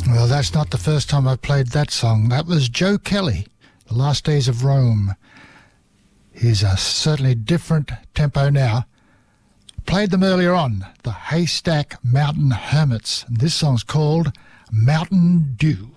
Well, that's not the first time I've played that song. That was Joe Kelly, The Last Days of Rome. Here's a certainly different tempo now. Played them earlier on, the Haystack Mountain Hermits. And this song's called Mountain Dew.